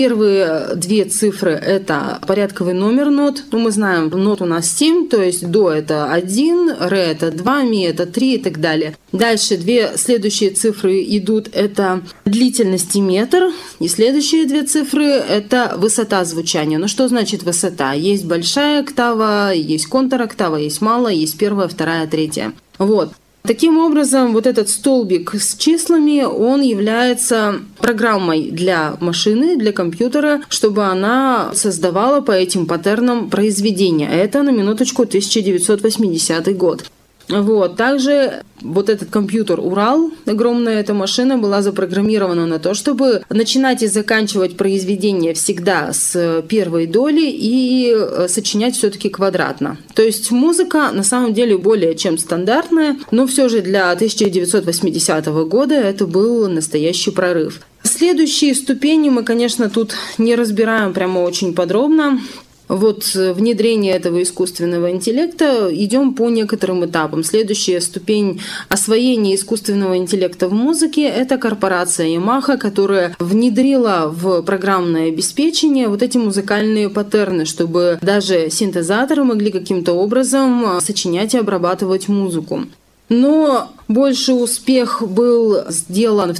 Первые две цифры — это порядковый номер нот. Мы знаем, нот у нас 7, то есть до — это 1, ре — это 2, ми — это 3 и так далее. Дальше две следующие цифры идут — это длительность и метр. И следующие две цифры — это высота звучания. Ну что значит высота? Есть большая октава, есть контр-октава, есть малая, есть первая, вторая, третья. Вот. Таким образом, вот этот столбик с числами, он является программой для машины, для компьютера, чтобы она создавала по этим паттернам произведения. Это, на минуточку, 1980 год. Вот. Также вот этот компьютер «Урал», огромная эта машина, была запрограммирована на то, чтобы начинать и заканчивать произведение всегда с первой доли и сочинять все-таки квадратно. То есть музыка на самом деле более чем стандартная, но все же для 1980 года это был настоящий прорыв. Следующие ступени мы, конечно, тут не разбираем прямо очень подробно. Вот внедрение этого искусственного интеллекта идем по некоторым этапам. Следующая ступень освоения искусственного интеллекта в музыке — это корпорация Yamaha, которая внедрила в программное обеспечение вот эти музыкальные паттерны, чтобы даже синтезаторы могли каким-то образом сочинять и обрабатывать музыку. Но больший успех был сделан в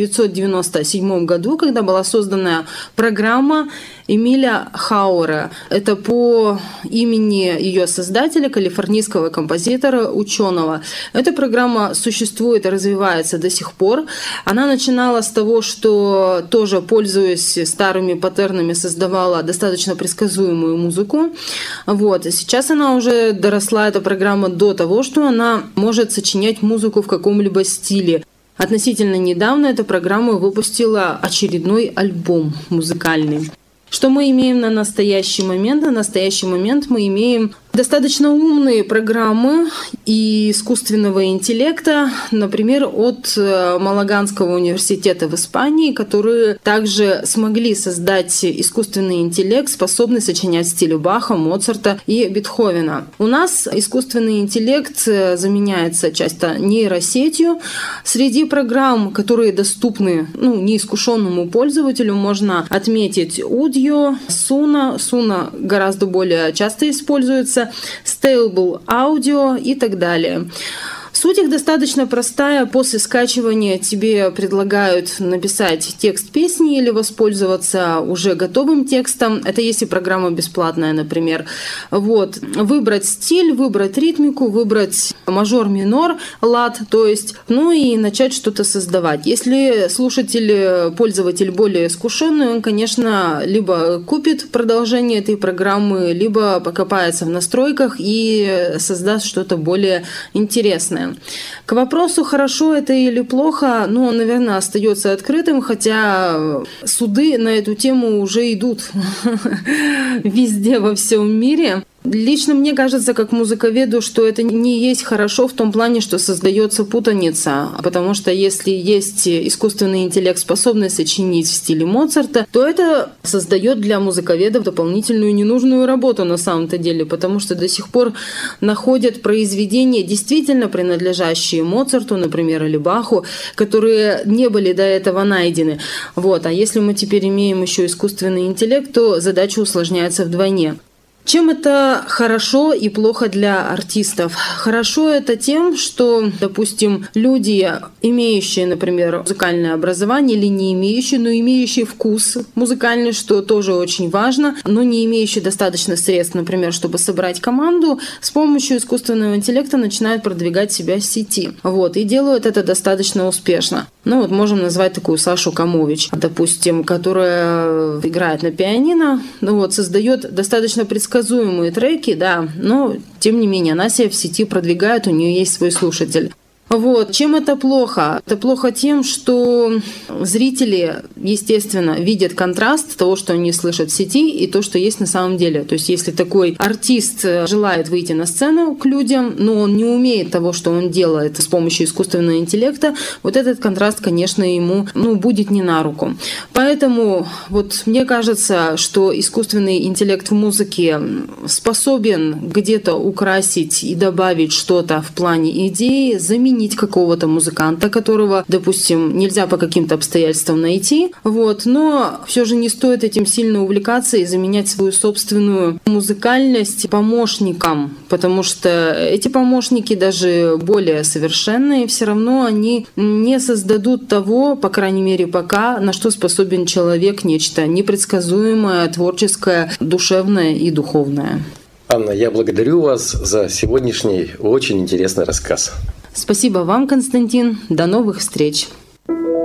1997 году, когда была создана программа Эмиля Хауэра. Это по имени ее создателя, калифорнийского композитора, ученого. Эта программа существует и развивается до сих пор. Она начинала с того, что тоже, пользуясь старыми паттернами, создавала достаточно предсказуемую музыку. Вот. Сейчас она уже доросла, эта программа, до того, что она может сочинять музыку в каком-либо стиле. Относительно недавно эта программа выпустила очередной альбом музыкальный. Что мы имеем на настоящий момент? На настоящий момент мы имеем достаточно умные программы и искусственного интеллекта, например, от Малаганского университета в Испании, которые также смогли создать искусственный интеллект, способный сочинять в стиле Баха, Моцарта и Бетховена. У нас искусственный интеллект заменяется часто нейросетью. Среди программ, которые доступны неискушенному пользователю, можно отметить Udio, Suno. Suno гораздо более часто используется, Stable Audio и так далее. Суть их достаточно простая. После скачивания тебе предлагают написать текст песни или воспользоваться уже готовым текстом. Это если программа бесплатная, например. Вот. Выбрать стиль, выбрать ритмику, выбрать мажор, минор, лад, то есть, и начать что-то создавать. Если пользователь более искушенный, он, конечно, либо купит продолжение этой программы, либо покопается в настройках и создаст что-то более интересное. К вопросу, хорошо это или плохо, он, наверное, остается открытым, хотя суды на эту тему уже идут везде во всем мире. Лично мне кажется, как музыковеду, что это не есть хорошо в том плане, что создается путаница, потому что если есть искусственный интеллект, способный сочинить в стиле Моцарта, то это создает для музыковедов дополнительную ненужную работу на самом-то деле, потому что до сих пор находят произведения, действительно принадлежащие Моцарту, например, или Баху, которые не были до этого найдены. Вот. А если мы теперь имеем еще искусственный интеллект, то задача усложняется вдвойне. Чем это хорошо и плохо для артистов? Хорошо это тем, что, допустим, люди, имеющие, например, музыкальное образование или не имеющие, но имеющие вкус музыкальный, что тоже очень важно, но не имеющие достаточно средств, например, чтобы собрать команду, с помощью искусственного интеллекта начинают продвигать себя в сети. Вот, и делают это достаточно успешно. Можем назвать такую Сашу Камович, допустим, которая играет на пианино, создает достаточно предсказуемые треки, да, но тем не менее она себя в сети продвигает, у нее есть свой слушатель. Вот. Чем это плохо? Это плохо тем, что зрители, естественно, видят контраст того, что они слышат в сети, и то, что есть на самом деле. То есть если такой артист желает выйти на сцену к людям, но он не умеет того, что он делает с помощью искусственного интеллекта, вот этот контраст, конечно, ему будет не на руку. Поэтому мне кажется, что искусственный интеллект в музыке способен где-то украсить и добавить что-то в плане идеи, заменить заменить какого-то музыканта, которого, допустим, нельзя по каким-то обстоятельствам найти, но все же не стоит этим сильно увлекаться и заменять свою собственную музыкальность помощникам, потому что эти помощники, даже более совершенные, все равно они не создадут того, по крайней мере пока, на что способен человек, нечто непредсказуемое, творческое, душевное и духовное. Анна, я благодарю вас за сегодняшний очень интересный рассказ. Спасибо вам, Константин. До новых встреч.